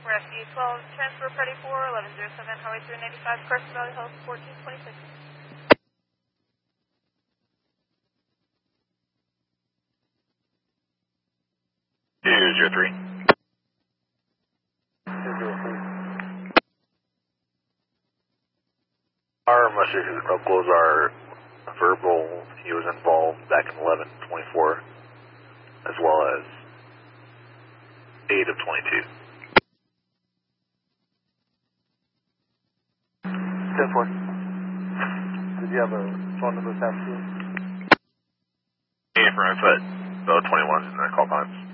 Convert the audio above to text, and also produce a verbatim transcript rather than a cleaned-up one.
Rescue twelve, transfer Party four, eleven oh seven, Highway three ninety-five, Carson Valley Health, fourteen twenty-six. two zero three. Our message locals are verbal. He was involved back in eleven twenty-four, as well as eight of twenty-two. ten four. Did you have a phone number attached to it? Yeah, for input, about twenty-one in the call times.